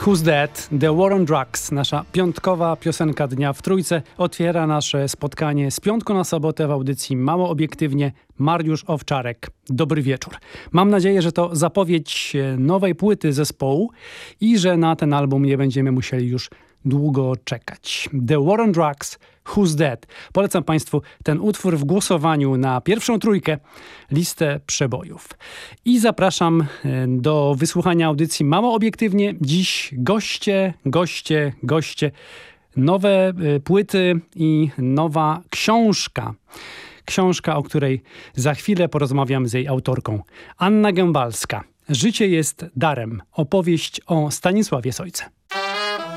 Who's Dead? The War on Drugs, nasza piątkowa piosenka dnia w Trójce, otwiera nasze spotkanie z piątku na sobotę w audycji Mało Obiektywnie. Mariusz Owczarek. Dobry wieczór. Mam nadzieję, że to zapowiedź nowej płyty zespołu i że na ten album nie będziemy musieli już długo czekać. The War on Drugs, Who's Dead? Polecam Państwu ten utwór w głosowaniu na pierwszą trójkę, listę przebojów. I zapraszam do wysłuchania audycji Mało Obiektywnie. Dziś goście, nowe płyty i nowa książka. Książka, o której za chwilę porozmawiam z jej autorką. Anna Gębalska. Życie jest darem. Opowieść o Stanisławie Sojce.